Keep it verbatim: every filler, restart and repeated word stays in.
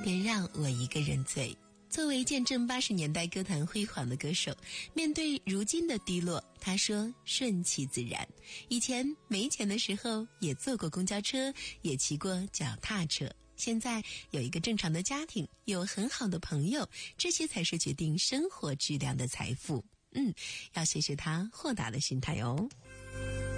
别让我一个人醉。作为见证八十年代歌坛辉煌的歌手，面对如今的低落，他说顺其自然。以前没钱的时候也坐过公交车，也骑过脚踏车，现在有一个正常的家庭，有很好的朋友，这些才是决定生活质量的财富。嗯，要学学他豁达的心态哦。